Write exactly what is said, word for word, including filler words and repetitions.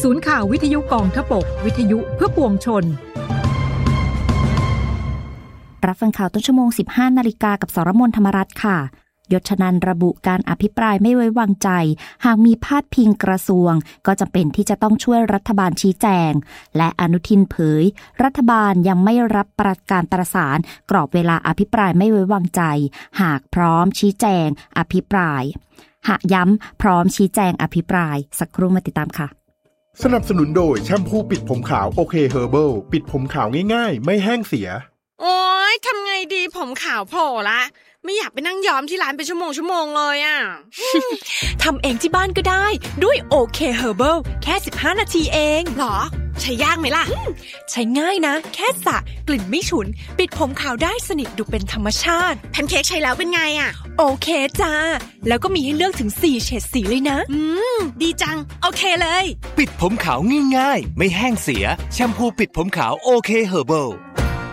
ศูนย์ข่าววิทยุกองทพบกวิทยุเพื่อปวงชนรับฟังข่าวต้นชั่วโมง สิบห้า นาฬิกากับสรมน ธรรมรัตน์ค่ะยศนันท์ระบุการอภิปรายไม่ไว้วางใจหากมีพาดพิงกระทรวงก็จำเป็นที่จะต้องช่วยรัฐบาลชี้แจงและอนุทินเผยรัฐบาลยังไม่รับประการประสานกรอบเวลาอภิปรายไม่ไว้วางใจหากพร้อมชี้แจงอภิปรายหากย้ำพร้อมชี้แจงอภิปรายสักครู่มาติดตามค่ะสนับสนุนโดยแชมพูปิดผมขาวโอเคเฮอร์เบิลปิดผมขาวง่ายๆไม่แห้งเสียโอ๊ยทำไงดีผมขาวโผล่ละไม่อยากไปนั่งย้อมที่ร้านเป็นชั่วโมงชั่วโมงเลยอ่ะทำเองที่บ้านก็ได้ด้วยโอเคเฮอร์เบิลแค่สิบห้านาทีเองหรอใช้ยากไหมล่ะใช้ง่ายนะแค่สระกลิ่นไม่ฉุนปิดผมขาวได้สนิทดูเป็นธรรมชาติแพนเค้กใช้แล้วเป็นไงอ่ะโอเคจ้าแล้วก็มีให้เลือกถึงสี่เฉดสีเลยนะอืมดีจังโอเคเลยปิดผมขาวง่ายๆไม่แห้งเสียแชมพูปิดผมขาวโอเคเฮอร์เบิล